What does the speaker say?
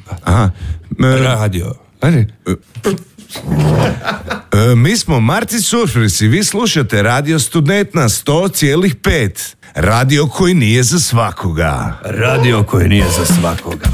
Aha. Radio. Mi smo Martin Surfers i vi slušate Radio Student na 100,5. Radio koji nije za svakoga. Radio koji nije za svakoga.